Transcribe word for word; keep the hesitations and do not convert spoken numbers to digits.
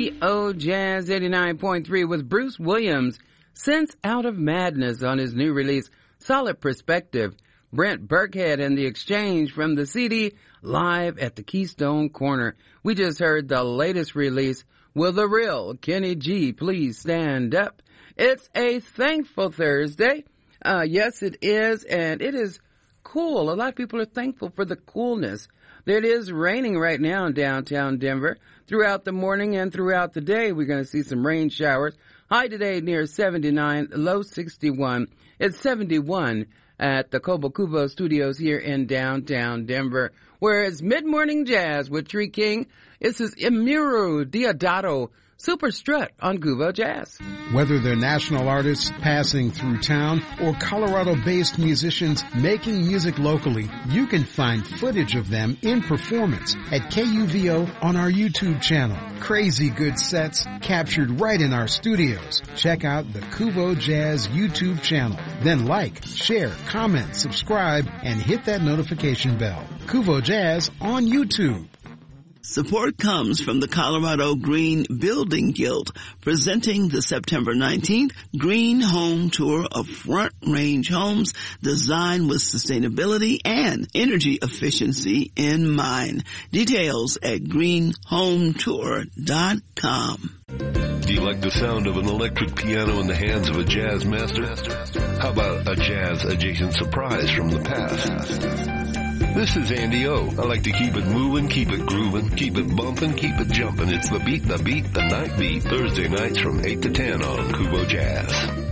C O Jazz eighty-nine point three with Bruce Williams, Sense Out of Madness on his new release, Solid Perspective. Brent Burkhead and The Exchange from the C D, Live at the Keystone Corner. We just heard the latest release, Will the Real Kenny G Please Stand Up. It's a thankful Thursday. Uh, yes, it is, and it is cool. A lot of people are thankful for the coolness. It is raining right now in downtown Denver. Throughout the morning and throughout the day, we're going to see some rain showers. High today near seventy-nine, low sixty-one. It's seventy-one at the Cobo Cubo Studios here in downtown Denver, where it's Mid-Morning Jazz with Tree King. This is Emiru Diodato, Super Strut on Cubo Jazz. Whether they're national artists passing through town or Colorado-based musicians making music locally, you can find footage of them in performance at K U V O on our YouTube channel. Crazy good sets captured right in our studios. Check out the Cubo Jazz YouTube channel. Then like, share, comment, subscribe, and hit that notification bell. Cubo Jazz on YouTube. Support comes from the Colorado Green Building Guild, presenting the September nineteenth Green Home Tour of Front Range homes designed with sustainability and energy efficiency in mind. Details at green home tour dot com. Do you like the sound of an electric piano in the hands of a jazz master? How about a jazz-adjacent surprise from the past? This is Andy O. I like to keep it moving, keep it grooving, keep it bumping, keep it jumping. It's the beat, the beat, the night beat, Thursday nights from eight to ten on Cubo Jazz.